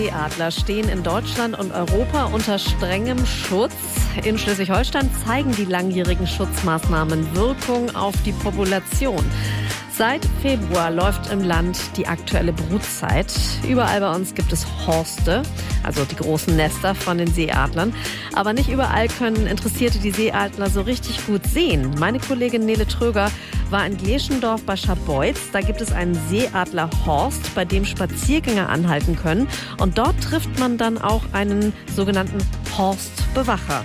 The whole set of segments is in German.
Seeadler stehen in Deutschland und Europa unter strengem Schutz. In Schleswig-Holstein zeigen die langjährigen Schutzmaßnahmen Wirkung auf die Population. Seit Februar läuft im Land die aktuelle Brutzeit. Überall bei uns gibt es Horste, also die großen Nester von den Seeadlern. Aber nicht überall können Interessierte die Seeadler so richtig gut sehen. Meine Kollegin Nele Tröger war in Gleschendorf bei Scharbeutz. Da gibt es einen Seeadlerhorst, bei dem Spaziergänger anhalten können. Und dort trifft man dann auch einen sogenannten Horstbewacher.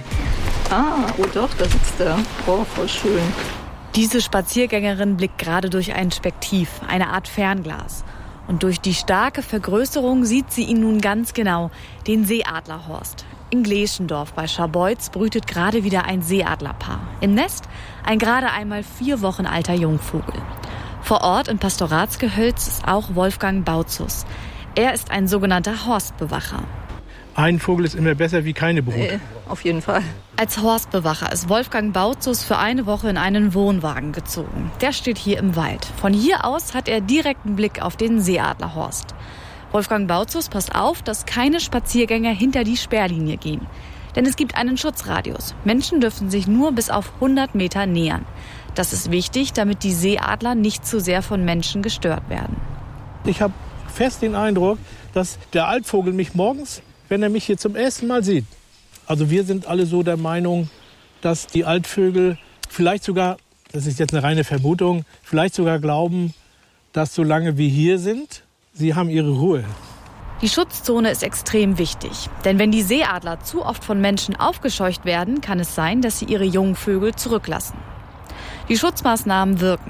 Oh doch, da sitzt er. Oh, voll schön. Diese Spaziergängerin blickt gerade durch ein Spektiv, eine Art Fernglas. Und durch die starke Vergrößerung sieht sie ihn nun ganz genau, den Seeadlerhorst. In Gleschendorf bei Scharbeutz brütet gerade wieder ein Seeadlerpaar. Im Nest ein gerade einmal 4 Wochen alter Jungvogel. Vor Ort im Pastoratsgehölz ist auch Wolfgang Bautzus. Er ist ein sogenannter Horstbewacher. Ein Vogel ist immer besser wie keine Brut. Auf jeden Fall. Als Horstbewacher ist Wolfgang Bautzus für eine Woche in einen Wohnwagen gezogen. Der steht hier im Wald. Von hier aus hat er direkten Blick auf den Seeadlerhorst. Wolfgang Bautzus passt auf, dass keine Spaziergänger hinter die Sperrlinie gehen. Denn es gibt einen Schutzradius. Menschen dürfen sich nur bis auf 100 Meter nähern. Das ist wichtig, damit die Seeadler nicht zu sehr von Menschen gestört werden. Ich habe fest den Eindruck, dass der Altvogel mich morgens, wenn er mich hier zum ersten Mal sieht, also wir sind alle so der Meinung, dass die Altvögel vielleicht sogar, das ist jetzt eine reine Vermutung, vielleicht sogar glauben, dass solange wir hier sind, sie haben ihre Ruhe. Die Schutzzone ist extrem wichtig. Denn wenn die Seeadler zu oft von Menschen aufgescheucht werden, kann es sein, dass sie ihre Jungvögel zurücklassen. Die Schutzmaßnahmen wirken.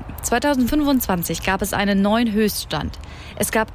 2025 gab es einen neuen Höchststand. Es gab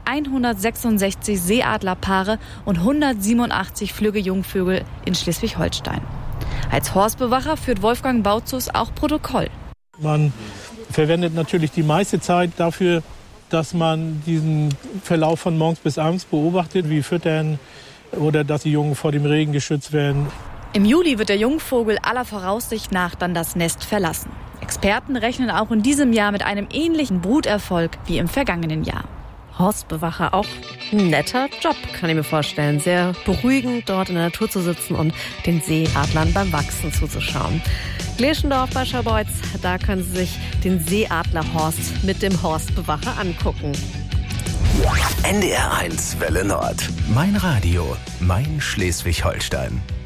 166 Seeadlerpaare und 187 flügge Jungvögel in Schleswig-Holstein. Als Horstbewacher führt Wolfgang Bautzus auch Protokoll. Man verwendet natürlich die meiste Zeit dafür, dass man diesen Verlauf von morgens bis abends beobachtet, wie füttern oder dass die Jungen vor dem Regen geschützt werden. Im Juli wird der Jungvogel aller Voraussicht nach dann das Nest verlassen. Experten rechnen auch in diesem Jahr mit einem ähnlichen Bruterfolg wie im vergangenen Jahr. Horstbewacher, auch ein netter Job, kann ich mir vorstellen. Sehr beruhigend, dort in der Natur zu sitzen und den Seeadlern beim Wachsen zuzuschauen. Gleschendorf bei Scharbeutz, da können Sie sich den Seeadlerhorst mit dem Horstbewacher angucken. NDR 1 Welle Nord. Mein Radio, mein Schleswig-Holstein.